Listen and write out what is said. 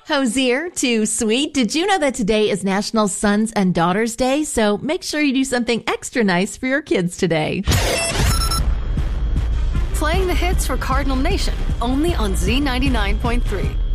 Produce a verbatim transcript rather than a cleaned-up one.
Hosier to sweet. Did you know that today is National Sons and Daughters Day? So make sure you do something extra nice for your kids today. Playing the hits for Cardinal Nation, only on Z ninety-nine point three.